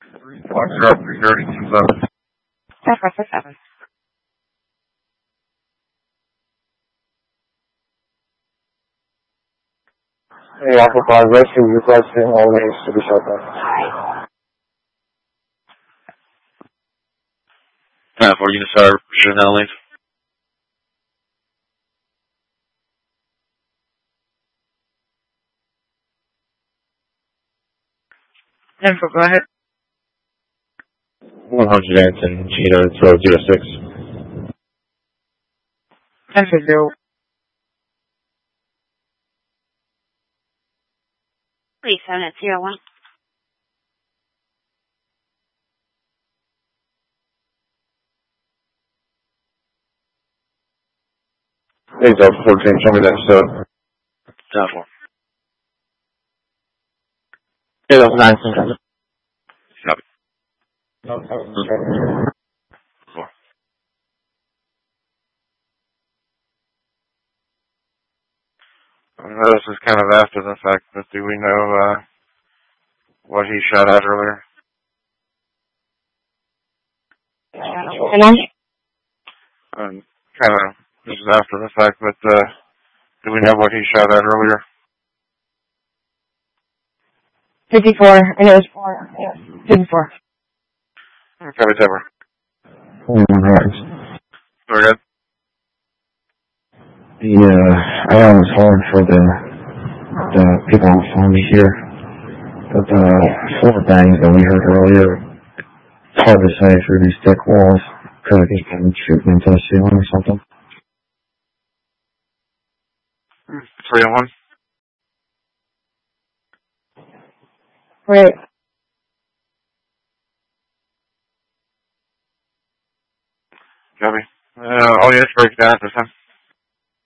Foxtrot 330, 27. That's right, 7. Hey, Alpha 5 Rescue requesting all lanes to be shut down. 4 units are shutting down lanes. Info, go ahead. 110, Gino, throw 06. 10-0. Please, 701. Hey, Delta 14, show me that stuff. 10-4. Hey, Delta 19. Copy. This is kind of after the fact, but do we know what he shot at earlier? Kind of, this is after the fact, but do we know what he shot at earlier? 54, and it was 4. Yeah, 54. Copy, Deborah. Very good. I know it's hard for the people on the phone to hear, but the 4 bangs that we heard earlier, it's hard to say through these thick walls. Could have just been shooting into the ceiling or something. 301. Right. Copy. All units break down at this time.